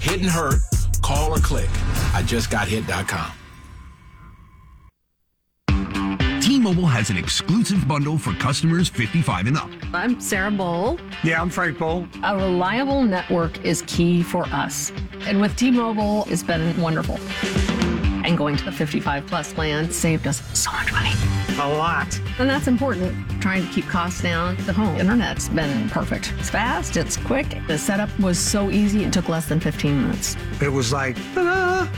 Hit and hurt, call or click. IJustGotHit.com. T-Mobile has an exclusive bundle for customers 55 and up. I'm Sarah Bowl. Yeah, I'm Frank Bowl. A reliable network is key for us. And with T-Mobile, it's been wonderful. And going to the 55-plus plan saved us so much money. A lot. And that's important, trying to keep costs down. The home internet's been perfect. It's fast, it's quick. The setup was so easy, it took less than 15 minutes. It was like, ta-da!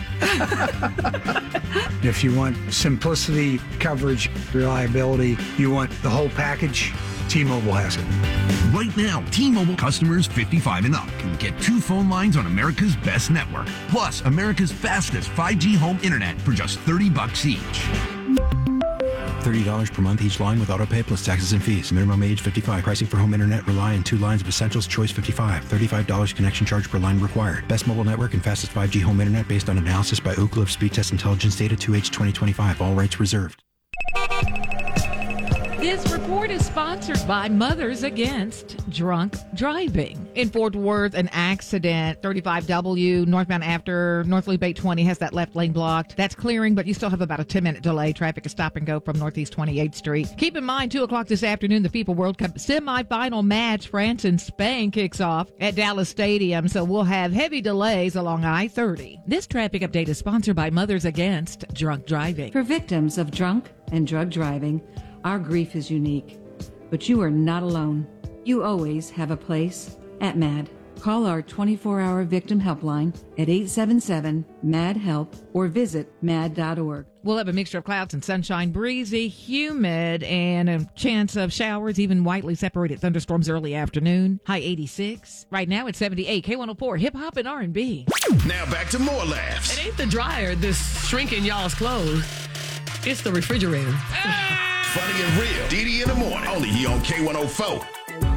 If you want simplicity, coverage, reliability, you want the whole package, T-Mobile has it. Right now, T-Mobile customers 55 and up can get 2 phone lines on America's best network, plus America's fastest 5G home internet for just $30 each. $30 per month each line with autopay plus taxes and fees. Minimum age 55. Pricing for home internet rely on 2 lines of Essentials Choice 55. $35 connection charge per line required. Best mobile network and fastest 5G home internet based on analysis by Ookla of Speed Test Intelligence data 2H 2025. All rights reserved. This report is sponsored by Mothers Against Drunk Driving. In Fort Worth, an accident, 35W, northbound after North Loop 820 has that left lane blocked. That's clearing, but you still have about a 10-minute delay. Traffic is stop and go from Northeast 28th Street. Keep in mind, 2 o'clock this afternoon, the FIFA World Cup semifinal match, France and Spain, kicks off at Dallas Stadium, so we'll have heavy delays along I-30. This traffic update is sponsored by Mothers Against Drunk Driving. For victims of drunk and drug driving, our grief is unique, but you are not alone. You always have a place at MAD. Call our 24-hour victim helpline at 877-MAD-HELP or visit mad.org. We'll have a mixture of clouds and sunshine, breezy, humid, and a chance of showers, even widely separated thunderstorms early afternoon. High 86. Right now it's 78. K104, hip-hop and R&B. Now back to more laughs. It ain't the dryer that's shrinking y'all's clothes. It's the refrigerator. Funny and real. Didi in the morning. Only here on K104.